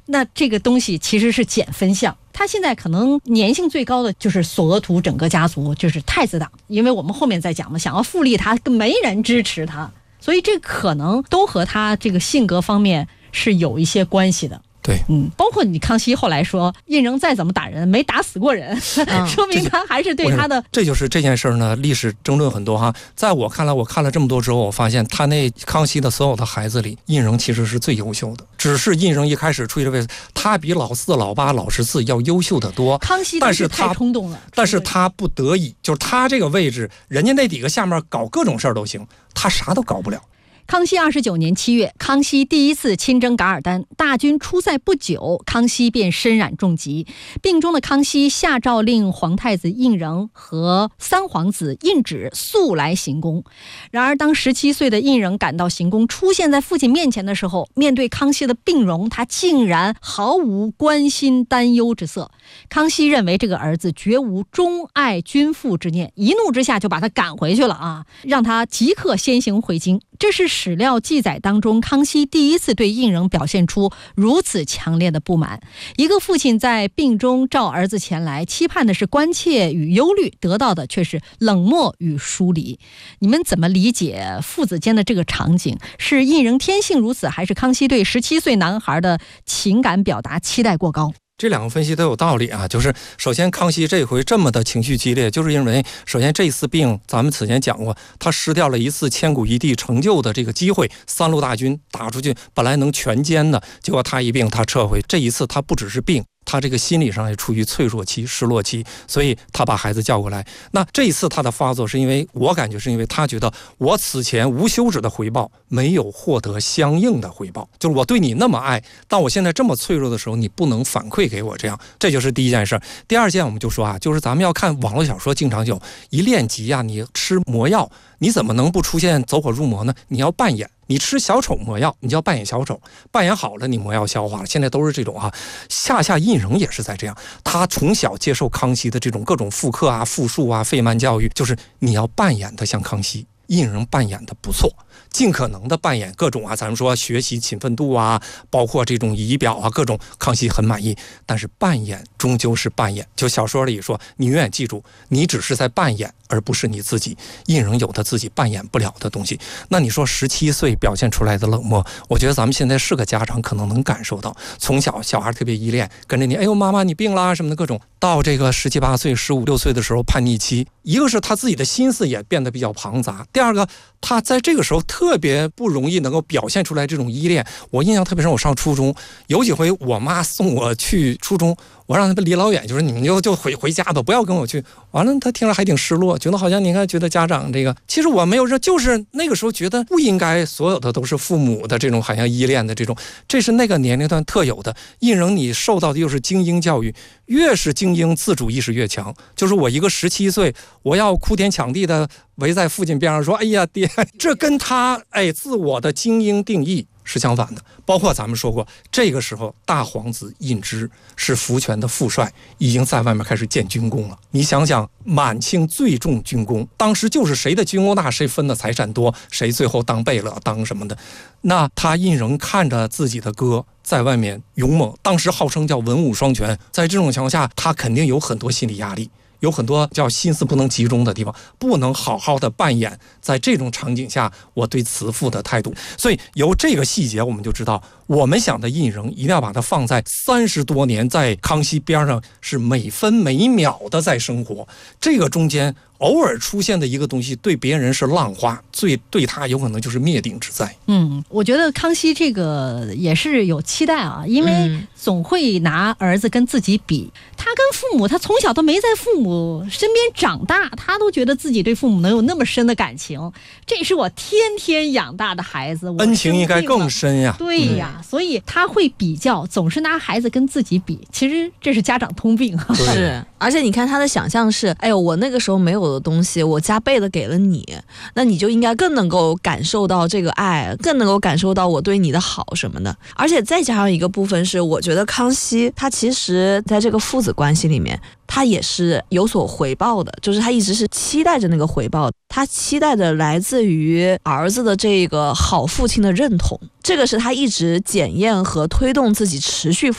那这个东西其实是减分项。他现在可能粘性最高的就是索额图整个家族，就是太子党，因为我们后面再讲嘛，想要复立他，没人支持他，所以这可能都和他这个性格方面是有一些关系的。 对， 包括你康熙后来说胤禛再怎么打人没打死过人，说明他还是对他的。 这就是这件事呢，历史争论很多哈。在我看来，我看了这么多之后，我发现他那康熙的所有的孩子里，胤禛其实是最优秀的。只是胤禛一开始出于这位，他比老四、老八、老14要优秀得多。 康熙但是太冲动了， 但是他不得已，就是他这个位置，人家那几个下面搞各种事儿都行，他啥都搞不了。 康熙29年7月，康熙第一次亲征噶尔丹，大军出塞不久，康熙便身染重疾。病中的康熙下诏令皇太子胤禛和三皇子胤祉速来行宫。然而当17岁的胤禛赶到行宫，出现在父亲面前的时候，面对康熙的病容，他竟然毫无关心担忧之色。康熙认为这个儿子绝无钟爱君父之念，一怒之下就把他赶回去了啊，让他即刻先行回京。这是史料记载当中康熙第一次对胤禛表现出如此强烈的不满。一个父亲在病中召儿子前来，期盼的是关切与忧虑，得到的却是冷漠与疏离。你们怎么理解父子间的这个场景？是胤禛天性如此，还是康熙对17岁男孩的情感表达期待过高？ 这两个分析都有道理啊，就是首先康熙这回这么的情绪激烈，就是因为首先这次病咱们此前讲过，他失掉了一次千古一帝成就的这个机会，三路大军打出去本来能全歼的，结果他一病他撤回，这一次他不只是病，他这个心理上也处于脆弱期、失落期，所以他把孩子叫过来。那这一次他的发作是因为我感觉是因为他觉得我此前无休止的回报没有获得相应的回报，就是我对你那么爱，但我现在这么脆弱的时候你不能反馈给我，这样这就是第一件事。第二件我们就说啊，就是咱们要看网络小说经常有一练级啊，你吃魔药你怎么能不出现走火入魔呢？你要扮演，你吃小丑魔药，你就要扮演小丑，扮演好了，你魔药消化了。现在都是这种啊，下胤禛也是在这样，他从小接受康熙的这种各种复刻啊、复述啊、费曼教育，就是你要扮演的像康熙。胤禛扮演的不错，尽可能的扮演各种啊，咱们说学习勤奋度啊，包括这种仪表啊，各种康熙很满意。但是扮演终究是扮演，就小说里说，你永远记住，你只是在扮演，而不是你自己。胤禛有他自己扮演不了的东西。那你说17岁表现出来的冷漠，我觉得咱们现在是个家长可能能感受到，从小小孩特别依恋，跟着你，哎呦妈妈你病啦什么的各种，到这个17、18岁、15、16岁的时候叛逆期，一个是他自己的心思也变得比较庞杂，第二个他在这个时候特别不容易能够表现出来这种依恋。我印象特别深，我上初中有几回我妈送我去初中，我让他们离老远，就是你们就回家吧，不要跟我去。完了他听了还挺失落，觉得好像你看觉得家长这个，其实我没有说，就是那个时候觉得不应该所有的都是父母的这种好像依恋的这种，这是那个年龄段特有的。胤禛你受到的又是精英教育，越是精英自主意识越强，就是我一个17岁我要哭天抢地的围在父亲边上说，哎呀爹，这跟他自我的精英定义是相反的。包括咱们说过，这个时候大皇子胤之是福全的副帅，已经在外面开始建军功了。你想想，满清最重军功，当时就是谁的军功大，谁分的财产多，谁最后当贝勒当什么的。那他胤禛看着自己的哥在外面勇猛，当时号称叫文武双全，在这种情况下他肯定有很多心理压力，有很多叫心思不能集中的地方，不能好好的扮演在这种场景下我对慈父的态度。所以由这个细节我们就知道，我们想的胤禛一定要把它放在30多年在康熙边上，是每分每秒的在生活，这个中间偶尔出现的一个东西对别人是浪花，对他有可能就是灭顶之灾。 我觉得康熙这个也是有期待啊，因为总会拿儿子跟自己比，他跟父母，他从小都没在父母身边长大，他都觉得自己对父母能有那么深的感情，这是我天天养大的孩子， 恩情应该更深呀。 对呀，所以他会比较，总是拿孩子跟自己比，其实这是家长通病。 是，而且你看他的想象是，哎呦，我那个时候没有的东西，我加倍的给了你，那你就应该更能够感受到这个爱，更能够感受到我对你的好什么的。而且再加上一个部分是，我觉得康熙他其实在这个父子关系里面，他也是有所回报的，就是他一直是期待着那个回报，他期待着来自于儿子的这个好父亲的认同，这个是他一直检验和推动自己持续